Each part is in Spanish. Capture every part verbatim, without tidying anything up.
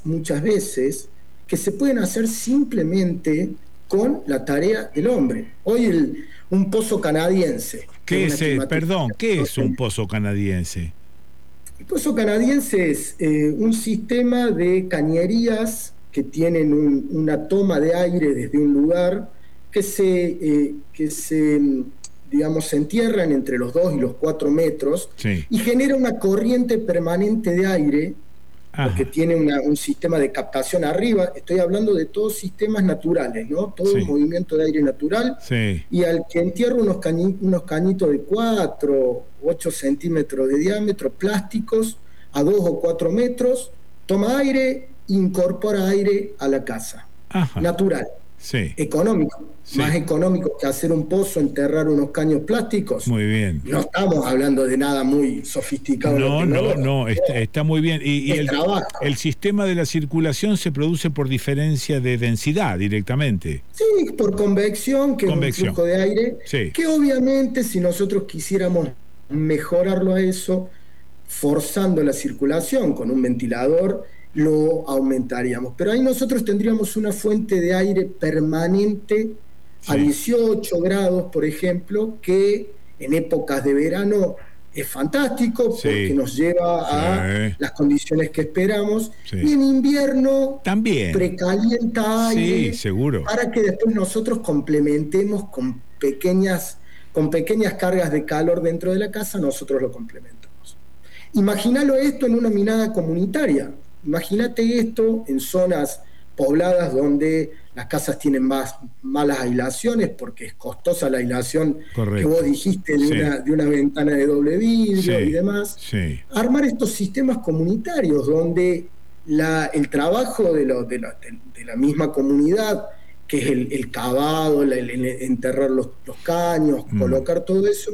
muchas veces que se pueden hacer simplemente con la tarea del hombre. Hoy el, un pozo canadiense. ¿Qué es, es perdón, qué es un pozo canadiense? El pozo canadiense es eh, un sistema de cañerías que tienen un, una toma de aire desde un lugar que se, eh, que se, digamos, se entierran entre los dos y los cuatro metros, sí, y genera una corriente permanente de aire, porque ajá, tiene una, un sistema de captación arriba. Estoy hablando de todos sistemas naturales, ¿no? Todo sí, un movimiento de aire natural, sí, y al que entierra unos, cañi, unos cañitos de cuatro, ocho centímetros de diámetro, plásticos, a dos o cuatro metros, toma aire, incorpora aire a la casa. ajá, Natural, sí, económico, sí, más económico que hacer un pozo, enterrar unos caños plásticos. muy bien. No estamos hablando de nada muy sofisticado en lo No, no, tecnológico. no, está, está muy bien. Y, y Es el, trabajo. el sistema de la circulación se produce por diferencia de densidad directamente. Sí, por convección, que Convección. es un flujo de aire, Sí. que obviamente si nosotros quisiéramos mejorarlo a eso, forzando la circulación con un ventilador, lo aumentaríamos. Pero ahí nosotros tendríamos una fuente de aire permanente a Sí. dieciocho grados, por ejemplo, que en épocas de verano es fantástico porque Sí. nos lleva a Sí. las condiciones que esperamos, Sí. y en invierno También. precalienta Sí, aire seguro. para que después nosotros complementemos con pequeñas, con pequeñas cargas de calor dentro de la casa, nosotros lo complementamos. Imagínalo esto en una mirada comunitaria. Imagínate esto en zonas pobladas donde las casas tienen más malas aislaciones, porque es costosa la aislación. Correcto. Que vos dijiste de, Sí. una, de una ventana de doble vidrio, Sí. y demás. Sí. Armar estos sistemas comunitarios donde la, el trabajo de, lo, de, la, de, de la misma comunidad, que es el, el cavado, el, el enterrar los, los caños, mm. colocar todo eso,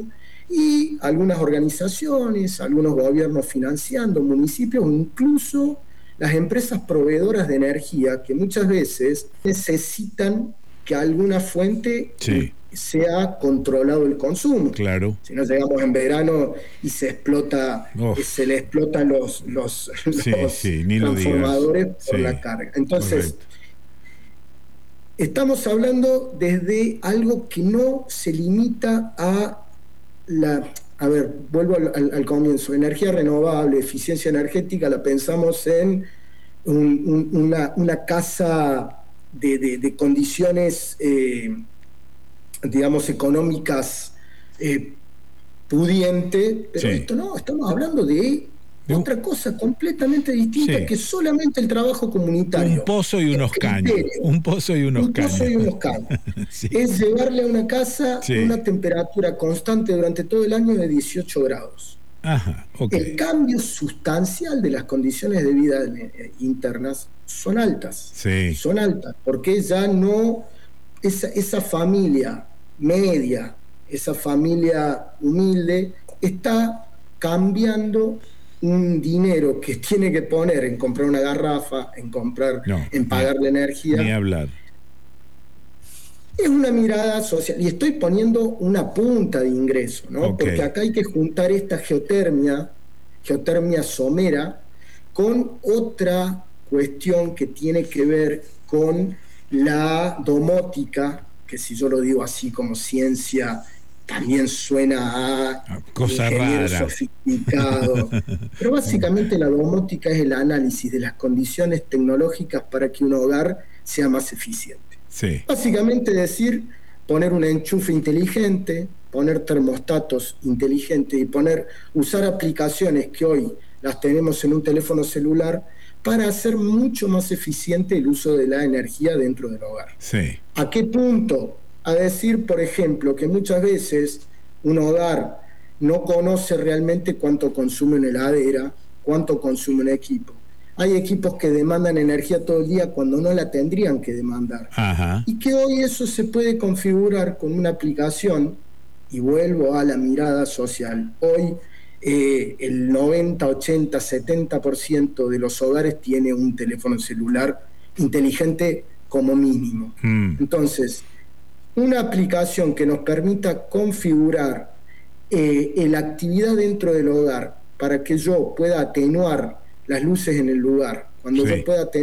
y algunas organizaciones, algunos gobiernos financiando, municipios, incluso las empresas proveedoras de energía, que muchas veces necesitan que alguna fuente sí. sea controlado el consumo. Claro. Si no llegamos en verano y se explota, oh. se le explotan los, los, sí, los sí, ni transformadores lo por sí. la carga. Entonces, correcto. Estamos hablando desde algo que no se limita a la... A ver, vuelvo al, al, al comienzo. Energía renovable, eficiencia energética, la pensamos en un, un, una, una casa de, de, de condiciones, eh, digamos, económicas eh, pudiente, pero sí. esto no, estamos hablando de ¿No? otra cosa completamente distinta, sí. que solamente el trabajo comunitario. Un pozo y unos caños. Un pozo y unos un caños. Pozo y unos caños. sí. Es llevarle a una casa sí. una temperatura constante durante todo el año de dieciocho grados. Ajá, okay. El cambio sustancial de las condiciones de vida internas son altas. Sí. Son altas, porque ya no, esa, esa familia media, esa familia humilde, está cambiando un dinero que tiene que poner en comprar una garrafa, en comprar, no, en pagar la energía. Ni hablar. Es una mirada social, y estoy poniendo una punta de ingreso, ¿no? Okay. Porque acá hay que juntar esta geotermia, geotermia somera, con otra cuestión que tiene que ver con la domótica, que si yo lo digo así como ciencia, también suena a cosa ingeniero rara. sofisticado. Pero básicamente la domótica es el análisis de las condiciones tecnológicas para que un hogar sea más eficiente. Sí. Básicamente decir, poner un enchufe inteligente, poner termostatos inteligentes y poner, usar aplicaciones que hoy las tenemos en un teléfono celular para hacer mucho más eficiente el uso de la energía dentro del hogar. Sí. ¿A qué punto? A decir, por ejemplo, que muchas veces un hogar no conoce realmente cuánto consume una heladera, cuánto consume un equipo. Hay equipos que demandan energía todo el día cuando no la tendrían que demandar. Ajá. Y que hoy eso se puede configurar con una aplicación, y vuelvo a la mirada social. Hoy eh, el noventa, ochenta, setenta por ciento de los hogares tiene un teléfono celular inteligente como mínimo. Mm. Entonces, una aplicación que nos permita configurar eh, la actividad dentro del hogar para que yo pueda atenuar las luces en el lugar, cuando sí. yo pueda